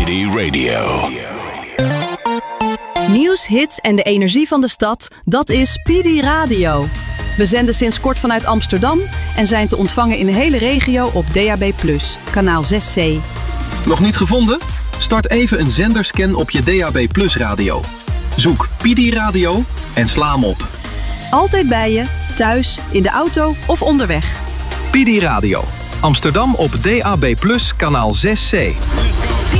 PD Radio. Nieuws, hits en de energie van de stad, dat is PD Radio. We zenden sinds kort vanuit Amsterdam en zijn te ontvangen in de hele regio op DAB+, kanaal 6C. Nog niet gevonden? Start even een zenderscan op je DAB+ radio. Zoek PD Radio en sla hem op. Altijd bij je, thuis, in de auto of onderweg. PD Radio. Amsterdam op DAB+, kanaal 6C.